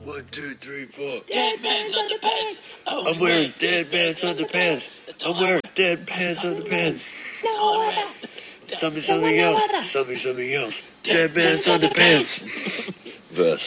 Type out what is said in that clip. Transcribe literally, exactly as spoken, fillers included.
One, two, three, four. Dead man's underpants. Oh, I'm wearing dead man's underpants. I'm wearing dead man's underpants. No other. Something, something else. Something, something else. Dead man's underpants. Verse.